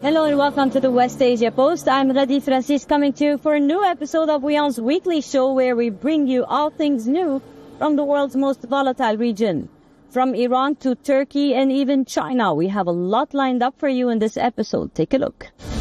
Hello and welcome to the West Asia Post. I'm Radhi Francis coming to you for a new episode of WION's weekly show where we bring you all things new from the world's most volatile region. From Iran to Turkey and even China, we have a lot lined up for you in this episode. Take a look.